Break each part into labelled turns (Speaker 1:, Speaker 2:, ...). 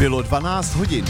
Speaker 1: Bylo 12 hodin.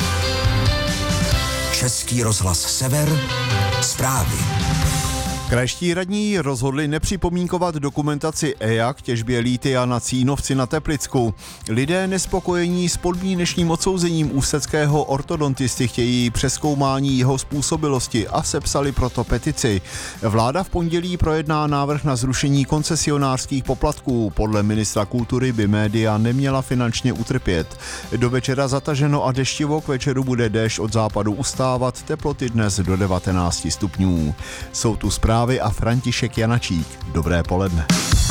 Speaker 2: Český rozhlas Sever, zprávy.
Speaker 1: Krajští radní rozhodli nepřipomínkovat dokumentaci EIA k těžbě lithia na Cínovci na Teplicku. Lidé nespokojení s podmínečným odsouzením ústeckého ortodontisty chtějí přezkoumání jeho způsobilosti a sepsali proto petici. Vláda v pondělí projedná návrh na zrušení koncesionářských poplatků. Podle ministra kultury by média neměla finančně utrpět. Do večera zataženo a deštivo, k večeru bude déšť od západu ustávat, teploty dnes do 19 stupňů. Jsou tu zprávy a František Janačík. Dobré poledne.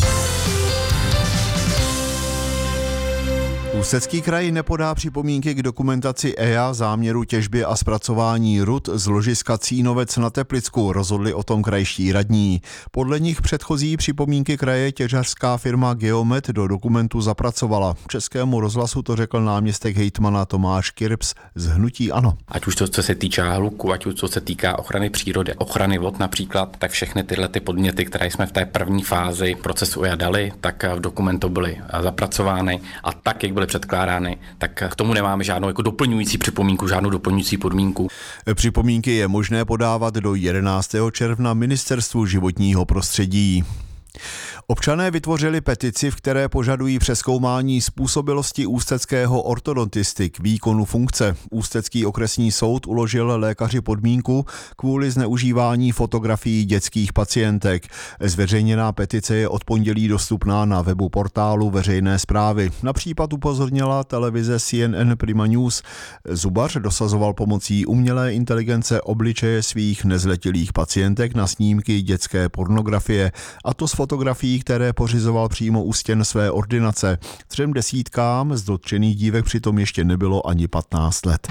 Speaker 1: Ústecký kraj nepodá připomínky k dokumentaci EIA záměru těžby a zpracování rud z ložiska Cínovec na Teplicku, rozhodli o tom krajští radní. Podle nich předchozí připomínky kraje těžařská firma Geomet do dokumentu zapracovala. Českému rozhlasu to řekl náměstek hejtmana Tomáš Kirps z hnutí ANO.
Speaker 3: Ať už to, co se týká hluku, ať už co se týká ochrany přírody, ochrany vod například, tak všechny tyhle ty podněty, které jsme v té první fázi procesu EIA dali, tak v dokumentu byly zapracovány a tak, jak byly předkládány, tak k tomu nemáme žádnou jako doplňující připomínku, žádnou doplňující podmínku.
Speaker 1: Připomínky je možné podávat do 11. června Ministerstvu životního prostředí. Občané vytvořili petici, v které požadují přezkoumání způsobilosti ústeckého ortodontisty k výkonu funkce. Ústecký okresní soud uložil lékaři podmínku kvůli zneužívání fotografií dětských pacientek. Zveřejněná petice je od pondělí dostupná na webu portálu veřejné správy. Na případ upozornila televize CNN Prima News. Zubař dosazoval pomocí umělé inteligence obličeje svých nezletilých pacientek na snímky dětské pornografie, a to s fotografií, které pořizoval přímo u stěn své ordinace. 3 desítkám z dotčených dívek přitom ještě nebylo ani 15 let.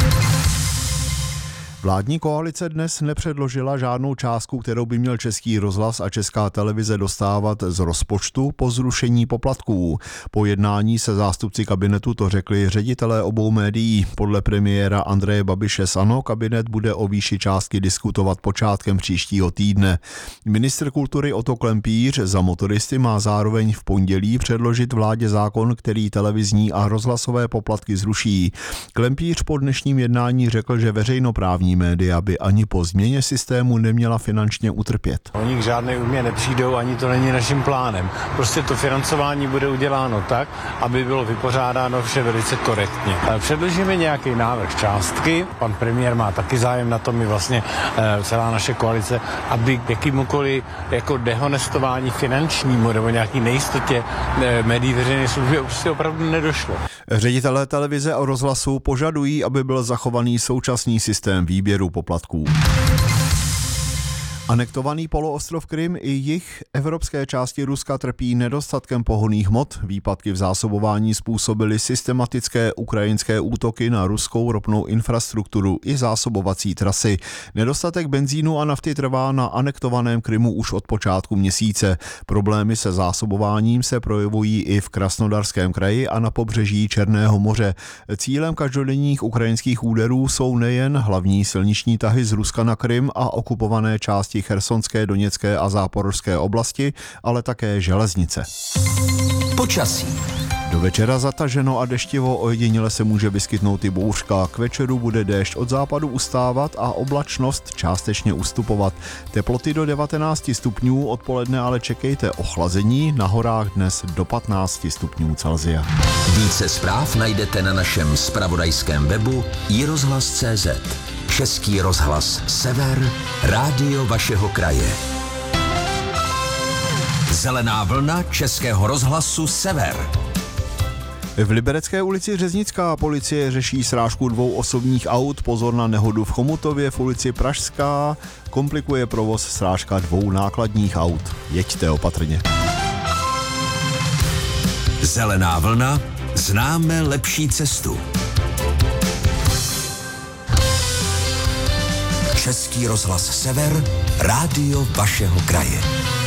Speaker 1: Vládní koalice dnes nepředložila žádnou částku, kterou by měl Český rozhlas a Česká televize dostávat z rozpočtu po zrušení poplatků. Po jednání se zástupci kabinetu to řekli ředitelé obou médií. Podle premiéra Andreje Babiše z ANO kabinet bude o výši částky diskutovat počátkem příštího týdne. Ministr kultury Otto Klempíř za motoristy má zároveň v pondělí předložit vládě zákon, který televizní a rozhlasové poplatky zruší. Klempíř po dnešním jednání řekl, že veřejnoprávní média by ani po změně systému neměla finančně utrpět.
Speaker 4: Oni k žádné újmě nepřijdou, ani to není naším plánem. Prostě to financování bude uděláno tak, aby bylo vypořádáno vše velice korektně. Předložíme nějaký návrh částky, pan premiér má taky zájem na tom, i vlastně celá naše koalice, aby k jakýmukoliv jako dehonestování finančnímu nebo nějaký nejistotě médií veřejné služby prostě opravdu nedošlo.
Speaker 1: Ředitelé televize a rozhlasu požadují, aby byl zachovaný současný systém výběru poplatků. Anektovaný poloostrov Krym i jih evropské části Ruska trpí nedostatkem pohonných hmot. Výpadky v zásobování způsobily systematické ukrajinské útoky na ruskou ropnou infrastrukturu i zásobovací trasy. Nedostatek benzínu a nafty trvá na anektovaném Krymu už od počátku měsíce. Problémy se zásobováním se projevují i v Krasnodarském kraji a na pobřeží Černého moře. Cílem každodenních ukrajinských úderů jsou nejen hlavní silniční tahy z Ruska na Krym a okupované části Chersonské, Doněcké a Záporožské oblasti, ale také železnice.
Speaker 2: Počasí.
Speaker 1: Do večera zataženo a deštivo, ojediněle se může vyskytnout i bouřka. K večeru bude déšť od západu ustávat a oblačnost částečně ustupovat. Teploty do 19 stupňů, odpoledne ale čekejte ochlazení, na horách dnes do 15 stupňů Celsia.
Speaker 2: Více zpráv najdete na našem zpravodajském webu iRozhlas.cz. Český rozhlas Sever, rádio vašeho kraje. Zelená vlna Českého rozhlasu Sever.
Speaker 1: V Liberecké ulici Řeznická policie řeší srážku 2 osobních aut. Pozor na nehodu v Chomutově. V ulici Pražská komplikuje provoz srážka 2 nákladních aut. Jeďte opatrně.
Speaker 2: Zelená vlna, známe lepší cestu. Český rozhlas Sever, rádio vašeho kraje.